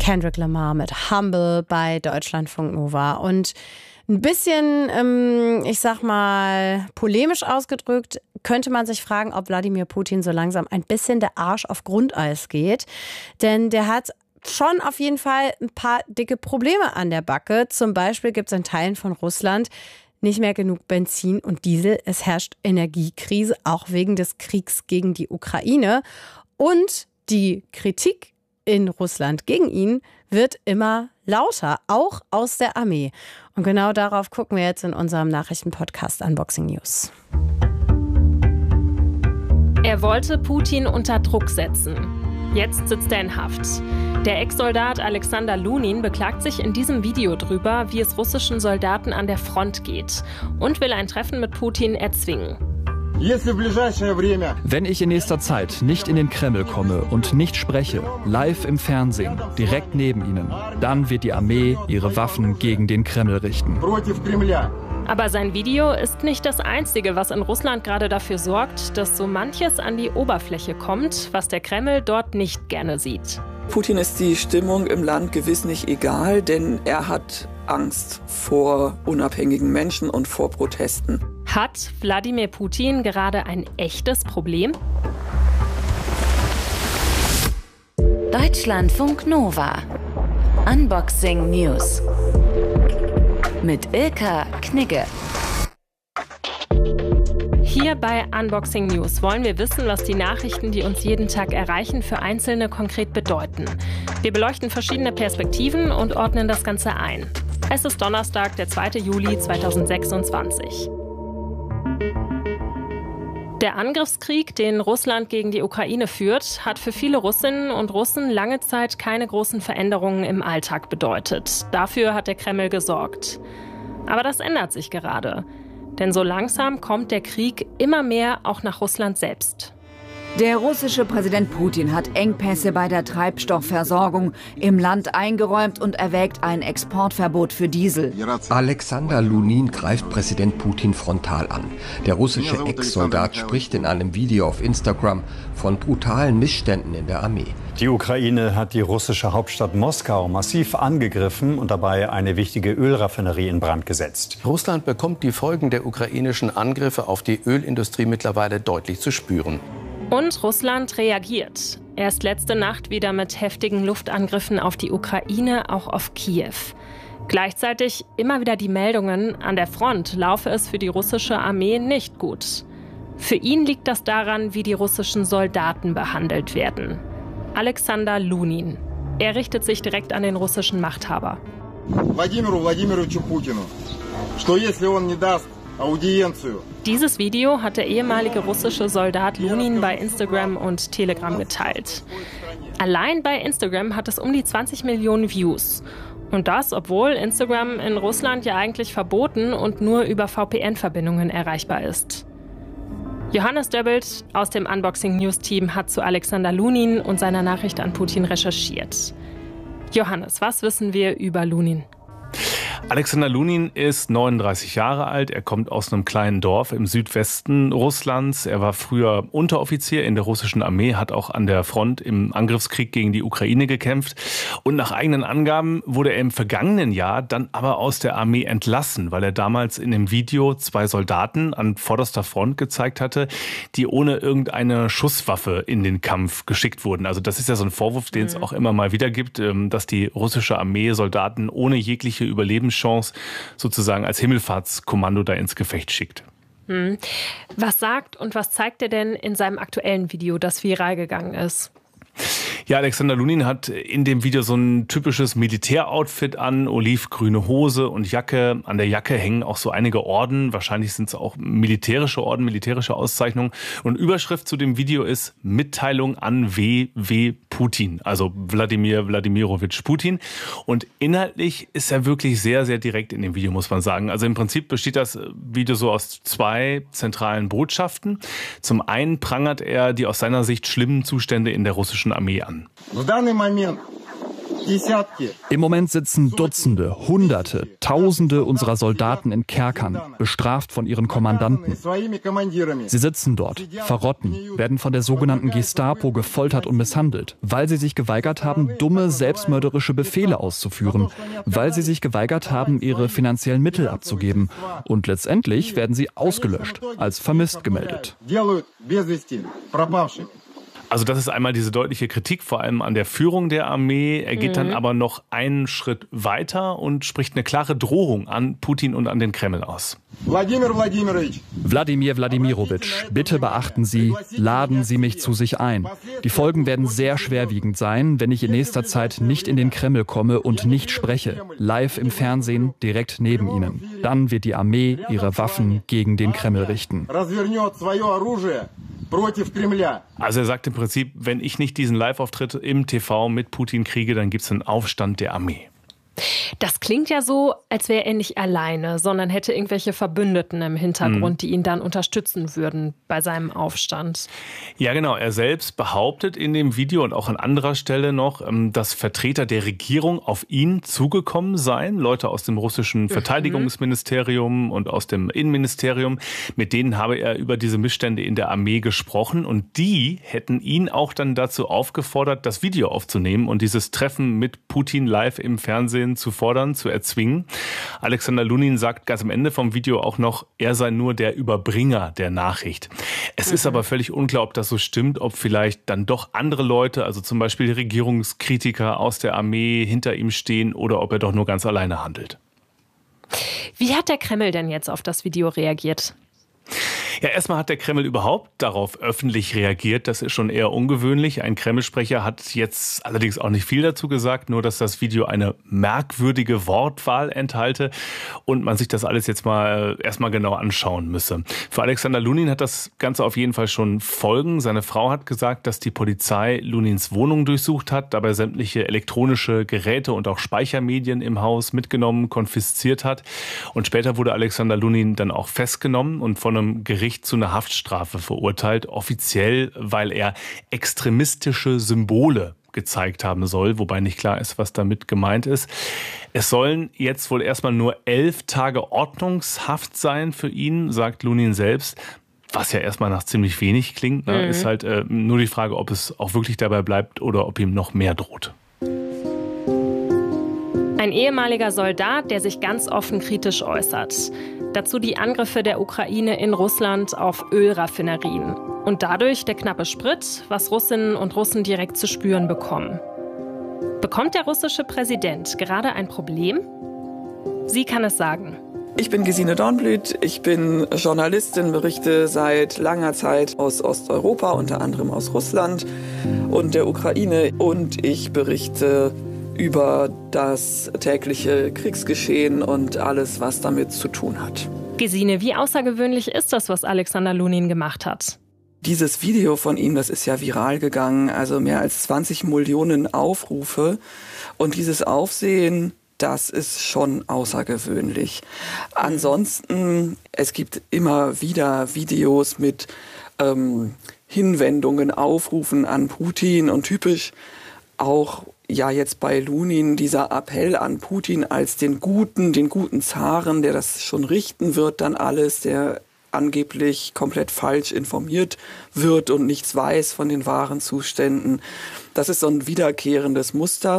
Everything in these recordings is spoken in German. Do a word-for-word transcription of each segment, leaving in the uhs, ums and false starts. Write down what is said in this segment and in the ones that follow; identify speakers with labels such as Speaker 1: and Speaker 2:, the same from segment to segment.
Speaker 1: Kendrick Lamar mit Humble bei Deutschlandfunk Nova. Und ein bisschen, ähm, ich sag mal, polemisch ausgedrückt, könnte man sich fragen, ob Wladimir Putin so langsam ein bisschen der Arsch auf Grundeis geht. Denn der hat schon auf jeden Fall ein paar dicke Probleme an der Backe. Zum Beispiel gibt es in Teilen von Russland nicht mehr genug Benzin und Diesel. Es herrscht Energiekrise, auch wegen des Kriegs gegen die Ukraine. Und die Kritik in Russland gegen ihn wird immer lauter, auch aus der Armee. Und genau darauf gucken wir jetzt in unserem Nachrichtenpodcast Unboxing News.
Speaker 2: Er wollte Putin unter Druck setzen. Jetzt sitzt er in Haft. Der Ex-Soldat Alexander Lunin beklagt sich in diesem Video drüber, wie es russischen Soldaten an der Front geht und will ein Treffen mit Putin erzwingen.
Speaker 3: Wenn ich in nächster Zeit nicht in den Kreml komme und nicht spreche, live im Fernsehen, direkt neben Ihnen, dann wird die Armee ihre Waffen gegen den Kreml richten.
Speaker 2: Aber sein Video ist nicht das Einzige, was in Russland gerade dafür sorgt, dass so manches an die Oberfläche kommt, was der Kreml dort nicht gerne sieht.
Speaker 4: Putin ist die Stimmung im Land gewiss nicht egal, denn er hat Angst vor unabhängigen Menschen und vor Protesten.
Speaker 2: Hat Wladimir Putin gerade ein echtes Problem?
Speaker 5: Deutschlandfunk Nova. Unboxing News. Mit Ilka Knigge.
Speaker 2: Hier bei Unboxing News wollen wir wissen, was die Nachrichten, die uns jeden Tag erreichen, für Einzelne konkret bedeuten. Wir beleuchten verschiedene Perspektiven und ordnen das Ganze ein. Es ist Donnerstag, der zweite Juli zweitausendsechsundzwanzig. Der Angriffskrieg, den Russland gegen die Ukraine führt, hat für viele Russinnen und Russen lange Zeit keine großen Veränderungen im Alltag bedeutet. Dafür hat der Kreml gesorgt. Aber das ändert sich gerade. Denn so langsam kommt der Krieg immer mehr auch nach Russland selbst.
Speaker 6: Der russische Präsident Putin hat Engpässe bei der Treibstoffversorgung im Land eingeräumt und erwägt ein Exportverbot für Diesel.
Speaker 7: Alexander Lunin greift Präsident Putin frontal an. Der russische Ex-Soldat spricht in einem Video auf Instagram von brutalen Missständen in der Armee.
Speaker 8: Die Ukraine hat die russische Hauptstadt Moskau massiv angegriffen und dabei eine wichtige Ölraffinerie in Brand gesetzt.
Speaker 9: Russland bekommt die Folgen der ukrainischen Angriffe auf die Ölindustrie mittlerweile deutlich zu spüren.
Speaker 2: Und Russland reagiert. Erst letzte Nacht wieder mit heftigen Luftangriffen auf die Ukraine, auch auf Kiew. Gleichzeitig immer wieder die Meldungen, an der Front laufe es für die russische Armee nicht gut. Für ihn liegt das daran, wie die russischen Soldaten behandelt werden. Alexander Lunin. Er richtet sich direkt an den russischen Machthaber.
Speaker 10: Wladimiru Wladimirovичу Putinu, что если он не даст Audienzu.
Speaker 2: Dieses Video hat der ehemalige russische Soldat Lunin bei Instagram und Telegram geteilt. Allein bei Instagram hat es um die zwanzig Millionen Views. Und das, obwohl Instagram in Russland ja eigentlich verboten und nur über V P N-Verbindungen erreichbar ist. Johannes Döbbelt aus dem Unboxing News Team hat zu Alexander Lunin und seiner Nachricht an Putin recherchiert. Johannes, was wissen wir über Lunin?
Speaker 11: Alexander Lunin ist neununddreißig Jahre alt. Er kommt aus einem kleinen Dorf im Südwesten Russlands. Er war früher Unteroffizier in der russischen Armee, hat auch an der Front im Angriffskrieg gegen die Ukraine gekämpft. Und nach eigenen Angaben wurde er im vergangenen Jahr dann aber aus der Armee entlassen, weil er damals in dem Video zwei Soldaten an vorderster Front gezeigt hatte, die ohne irgendeine Schusswaffe in den Kampf geschickt wurden. Also das ist ja so ein Vorwurf, den es auch immer mal wieder gibt, dass die russische Armee Soldaten ohne jegliche Überlebenschance sozusagen als Himmelfahrtskommando da ins Gefecht schickt.
Speaker 2: Hm. Was sagt und was zeigt er denn in seinem aktuellen Video, das viral gegangen ist?
Speaker 11: Ja, Alexander Lunin hat in dem Video so ein typisches Militäroutfit an, olivgrüne Hose und Jacke. An der Jacke hängen auch so einige Orden. Wahrscheinlich sind es auch militärische Orden, militärische Auszeichnungen. Und Überschrift zu dem Video ist Mitteilung an W W Putin, also Wladimir Wladimirovich Putin. Und inhaltlich ist er wirklich sehr, sehr direkt in dem Video, muss man sagen. Also im Prinzip besteht das Video so aus zwei zentralen Botschaften. Zum einen prangert er die aus seiner Sicht schlimmen Zustände in der russischen Armee an.
Speaker 3: Im Moment sitzen Dutzende, Hunderte, Tausende unserer Soldaten in Kerkern, bestraft von ihren Kommandanten. Sie sitzen dort, verrotten, werden von der sogenannten Gestapo gefoltert und misshandelt, weil sie sich geweigert haben, dumme, selbstmörderische Befehle auszuführen, weil sie sich geweigert haben, ihre finanziellen Mittel abzugeben. Und letztendlich werden sie ausgelöscht, als vermisst gemeldet.
Speaker 11: Also das ist einmal diese deutliche Kritik, vor allem an der Führung der Armee. Er geht mhm. dann aber noch einen Schritt weiter und spricht eine klare Drohung an Putin und an den Kreml aus.
Speaker 3: Wladimir Wladimirovich. Wladimir Wladimirovich, bitte beachten Sie, laden Sie mich zu sich ein. Die Folgen werden sehr schwerwiegend sein, wenn ich in nächster Zeit nicht in den Kreml komme und nicht spreche, live im Fernsehen, direkt neben Ihnen. Dann wird die Armee ihre Waffen gegen den Kreml richten.
Speaker 11: Also er sagt im Prinzip, wenn ich nicht diesen Live-Auftritt im T V mit Putin kriege, dann gibt es einen Aufstand der Armee.
Speaker 2: Das klingt ja so, als wäre er nicht alleine, sondern hätte irgendwelche Verbündeten im Hintergrund, die ihn dann unterstützen würden bei seinem Aufstand.
Speaker 11: Ja, genau. Er selbst behauptet in dem Video und auch an anderer Stelle noch, dass Vertreter der Regierung auf ihn zugekommen seien. Leute aus dem russischen Verteidigungsministerium und aus dem Innenministerium. Mit denen habe er über diese Missstände in der Armee gesprochen. Und die hätten ihn auch dann dazu aufgefordert, das Video aufzunehmen und dieses Treffen mit Putin live im Fernsehen zu fordern, zu erzwingen. Alexander Lunin sagt ganz am Ende vom Video auch noch, er sei nur der Überbringer der Nachricht. Es mhm. ist aber völlig unklar, ob das so stimmt, ob vielleicht dann doch andere Leute, also zum Beispiel Regierungskritiker aus der Armee hinter ihm stehen oder ob er doch nur ganz alleine handelt.
Speaker 2: Wie hat der Kreml denn jetzt auf das Video reagiert?
Speaker 11: Ja, erstmal hat der Kreml überhaupt darauf öffentlich reagiert. Das ist schon eher ungewöhnlich. Ein Kreml-Sprecher hat jetzt allerdings auch nicht viel dazu gesagt, nur dass das Video eine merkwürdige Wortwahl enthalte und man sich das alles jetzt mal erstmal genau anschauen müsse. Für Alexander Lunin hat das Ganze auf jeden Fall schon Folgen. Seine Frau hat gesagt, dass die Polizei Lunins Wohnung durchsucht hat, dabei sämtliche elektronische Geräte und auch Speichermedien im Haus mitgenommen, konfisziert hat. Und später wurde Alexander Lunin dann auch festgenommen und von einem Gericht zu einer Haftstrafe verurteilt, offiziell, weil er extremistische Symbole gezeigt haben soll, wobei nicht klar ist, was damit gemeint ist. Es sollen jetzt wohl erstmal nur elf Tage Ordnungshaft sein für ihn, sagt Lunin selbst, was ja erstmal nach ziemlich wenig klingt. Ne? Mhm. Ist halt äh, nur die Frage, ob es auch wirklich dabei bleibt oder ob ihm noch mehr droht.
Speaker 2: Ein ehemaliger Soldat, der sich ganz offen kritisch äußert. Dazu die Angriffe der Ukraine in Russland auf Ölraffinerien. Und dadurch der knappe Sprit, was Russinnen und Russen direkt zu spüren bekommen. Bekommt der russische Präsident gerade ein Problem? Sie kann es sagen.
Speaker 4: Ich bin Gesine Dornblüt, ich bin Journalistin, berichte seit langer Zeit aus Osteuropa, unter anderem aus Russland und der Ukraine. Und ich berichte über das tägliche Kriegsgeschehen und alles, was damit zu tun hat.
Speaker 2: Gesine, wie außergewöhnlich ist das, was Alexander Lunin gemacht hat?
Speaker 4: Dieses Video von ihm, das ist ja viral gegangen, also mehr als zwanzig Millionen Aufrufe. Und dieses Aufsehen, das ist schon außergewöhnlich. Ansonsten, es gibt immer wieder Videos mit ähm, Hinwendungen, Aufrufen an Putin und typisch auch ja jetzt bei Lunin dieser Appell an Putin als den Guten, den guten Zaren, der das schon richten wird, dann alles, der angeblich komplett falsch informiert wird und nichts weiß von den wahren Zuständen. Das ist so ein wiederkehrendes Muster.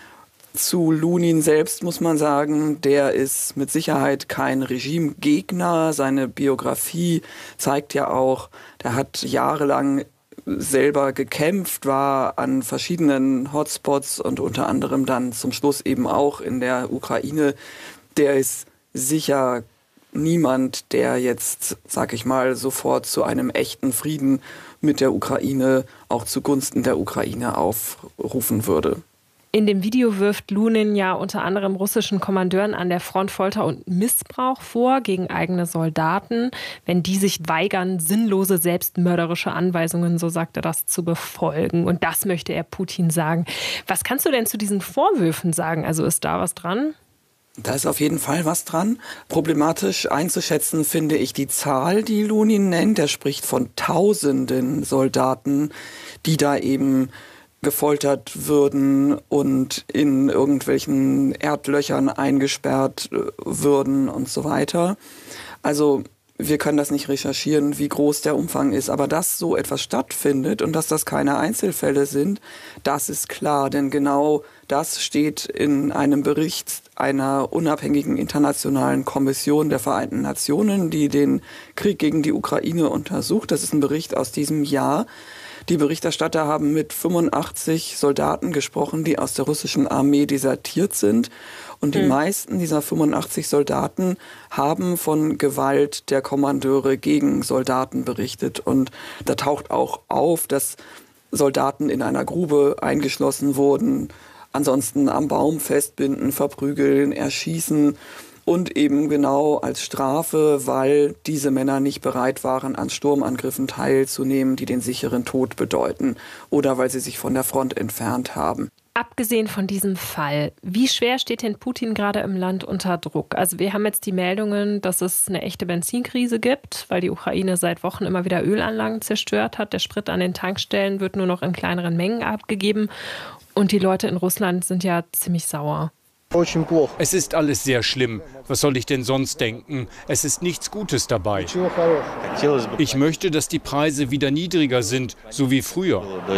Speaker 4: Zu Lunin selbst muss man sagen, der ist mit Sicherheit kein Regimegegner. Seine Biografie zeigt ja auch, der hat jahrelang selber gekämpft, war an verschiedenen Hotspots und unter anderem dann zum Schluss eben auch in der Ukraine. Der ist sicher niemand, der jetzt, sag ich mal, sofort zu einem echten Frieden mit der Ukraine, auch zugunsten der Ukraine aufrufen würde.
Speaker 2: In dem Video wirft Lunin ja unter anderem russischen Kommandeuren an der Front Folter und Missbrauch vor gegen eigene Soldaten, wenn die sich weigern, sinnlose, selbstmörderische Anweisungen, so sagt er das, zu befolgen. Und das möchte er Putin sagen. Was kannst du denn zu diesen Vorwürfen sagen? Also ist da was dran?
Speaker 4: Da ist auf jeden Fall was dran. Problematisch einzuschätzen finde ich die Zahl, die Lunin nennt. Er spricht von Tausenden Soldaten, die da eben gefoltert würden und in irgendwelchen Erdlöchern eingesperrt würden und so weiter. Also wir können das nicht recherchieren, wie groß der Umfang ist, aber dass so etwas stattfindet und dass das keine Einzelfälle sind, das ist klar, denn genau das steht in einem Bericht einer unabhängigen internationalen Kommission der Vereinten Nationen, die den Krieg gegen die Ukraine untersucht. Das ist ein Bericht aus diesem Jahr. Die Berichterstatter haben mit fünfundachtzig Soldaten gesprochen, die aus der russischen Armee desertiert sind. Und die mhm. meisten dieser fünfundachtzig Soldaten haben von Gewalt der Kommandeure gegen Soldaten berichtet. Und da taucht auch auf, dass Soldaten in einer Grube eingeschlossen wurden, ansonsten am Baum festbinden, verprügeln, erschießen. Und eben genau als Strafe, weil diese Männer nicht bereit waren, an Sturmangriffen teilzunehmen, die den sicheren Tod bedeuten, oder weil sie sich von der Front entfernt haben.
Speaker 2: Abgesehen von diesem Fall, wie schwer steht denn Putin gerade im Land unter Druck? Also wir haben jetzt die Meldungen, dass es eine echte Benzinkrise gibt, weil die Ukraine seit Wochen immer wieder Ölanlagen zerstört hat. Der Sprit an den Tankstellen wird nur noch in kleineren Mengen abgegeben. Und die Leute in Russland sind ja ziemlich sauer.
Speaker 12: Es ist alles sehr schlimm. Was soll ich denn sonst denken? Es ist nichts Gutes dabei. Ich möchte, dass die Preise wieder niedriger sind, so wie früher.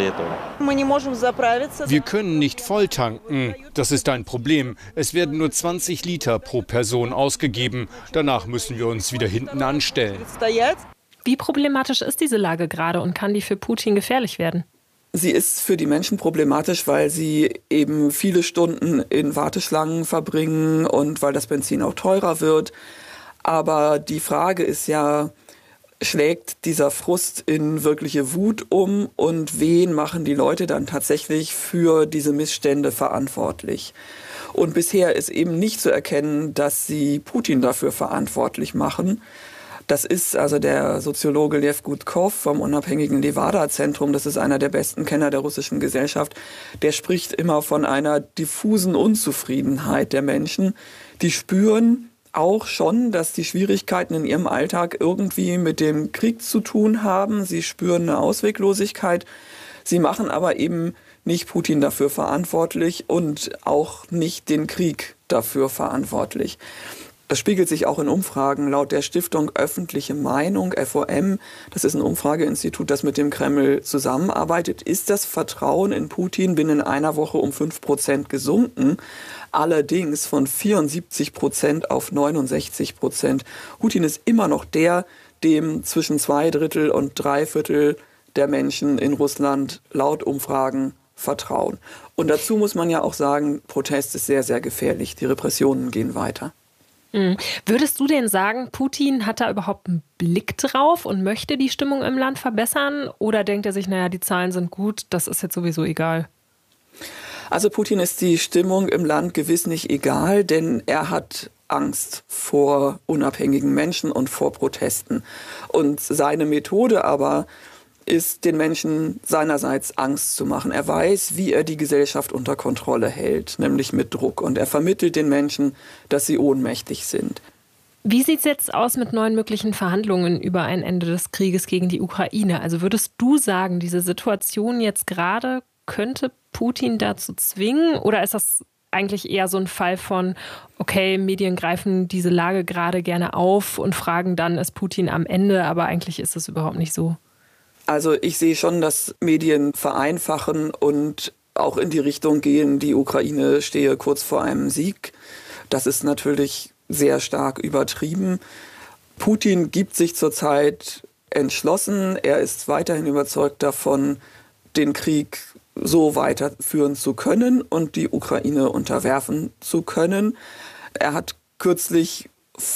Speaker 12: Wir können nicht voll tanken. Das ist ein Problem. Es werden nur zwanzig Liter pro Person ausgegeben. Danach müssen wir uns wieder hinten anstellen.
Speaker 2: Wie problematisch ist diese Lage gerade und kann die für Putin gefährlich werden?
Speaker 4: Sie ist für die Menschen problematisch, weil sie eben viele Stunden in Warteschlangen verbringen und weil das Benzin auch teurer wird. Aber die Frage ist ja, schlägt dieser Frust in wirkliche Wut um und wen machen die Leute dann tatsächlich für diese Missstände verantwortlich? Und bisher ist eben nicht zu erkennen, dass sie Putin dafür verantwortlich machen. Das ist also der Soziologe Lev Gutkov vom unabhängigen Levada-Zentrum. Das ist einer der besten Kenner der russischen Gesellschaft. Der spricht immer von einer diffusen Unzufriedenheit der Menschen. Die spüren auch schon, dass die Schwierigkeiten in ihrem Alltag irgendwie mit dem Krieg zu tun haben. Sie spüren eine Ausweglosigkeit. Sie machen aber eben nicht Putin dafür verantwortlich und auch nicht den Krieg dafür verantwortlich. Das spiegelt sich auch in Umfragen. Laut der Stiftung Öffentliche Meinung, F O M, das ist ein Umfrageinstitut, das mit dem Kreml zusammenarbeitet, ist das Vertrauen in Putin binnen einer Woche um fünf Prozent gesunken. Allerdings von vierundsiebzig Prozent auf neunundsechzig Prozent. Putin ist immer noch der, dem zwischen zwei Drittel und drei Viertel der Menschen in Russland laut Umfragen vertrauen. Und dazu muss man ja auch sagen, Protest ist sehr, sehr gefährlich. Die Repressionen gehen weiter.
Speaker 2: Würdest du denn sagen, Putin hat da überhaupt einen Blick drauf und möchte die Stimmung im Land verbessern? Oder denkt er sich, naja, die Zahlen sind gut, das ist jetzt sowieso egal?
Speaker 4: Also Putin ist die Stimmung im Land gewiss nicht egal, denn er hat Angst vor unabhängigen Menschen und vor Protesten. Und seine Methode aber ist, den Menschen seinerseits Angst zu machen. Er weiß, wie er die Gesellschaft unter Kontrolle hält, nämlich mit Druck. Und er vermittelt den Menschen, dass sie ohnmächtig sind.
Speaker 2: Wie sieht es jetzt aus mit neuen möglichen Verhandlungen über ein Ende des Krieges gegen die Ukraine? Also würdest du sagen, diese Situation jetzt gerade könnte Putin dazu zwingen? Oder ist das eigentlich eher so ein Fall von, okay, Medien greifen diese Lage gerade gerne auf und fragen dann, ist Putin am Ende? Aber eigentlich ist es überhaupt nicht so.
Speaker 4: Also ich sehe schon, dass Medien vereinfachen und auch in die Richtung gehen, die Ukraine stehe kurz vor einem Sieg. Das ist natürlich sehr stark übertrieben. Putin gibt sich zurzeit entschlossen. Er ist weiterhin überzeugt davon, den Krieg so weiterführen zu können und die Ukraine unterwerfen zu können. Er hat kürzlich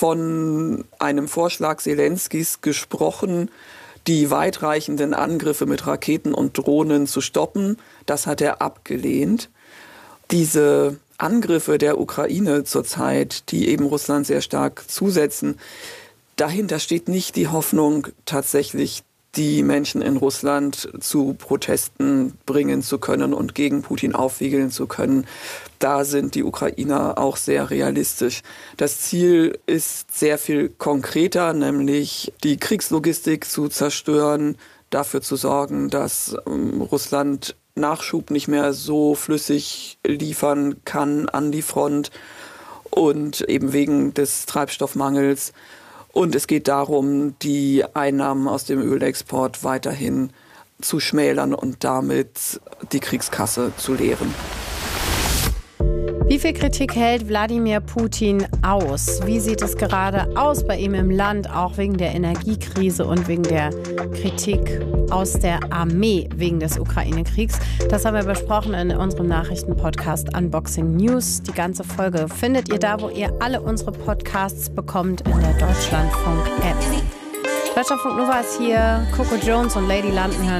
Speaker 4: von einem Vorschlag Selenskys gesprochen, die weitreichenden Angriffe mit Raketen und Drohnen zu stoppen. Das hat er abgelehnt. Diese Angriffe der Ukraine zurzeit, die eben Russland sehr stark zusetzen, dahinter steht nicht die Hoffnung, tatsächlich die Menschen in Russland zu Protesten bringen zu können und gegen Putin aufwiegeln zu können. Da sind die Ukrainer auch sehr realistisch. Das Ziel ist sehr viel konkreter, nämlich die Kriegslogistik zu zerstören, dafür zu sorgen, dass ähm, Russland Nachschub nicht mehr so flüssig liefern kann an die Front und eben wegen des Treibstoffmangels. Und es geht darum, die Einnahmen aus dem Ölexport weiterhin zu schmälern und damit die Kriegskasse zu leeren.
Speaker 1: Wie viel Kritik hält Wladimir Putin aus? Wie sieht es gerade aus bei ihm im Land, auch wegen der Energiekrise und wegen der Kritik aus der Armee wegen des Ukraine-Kriegs? Das haben wir besprochen in unserem Nachrichtenpodcast Unboxing News. Die ganze Folge findet ihr da, wo ihr alle unsere Podcasts bekommt, in der Deutschlandfunk-App. Deutschlandfunk Nova ist hier. Coco Jones und Lady London hören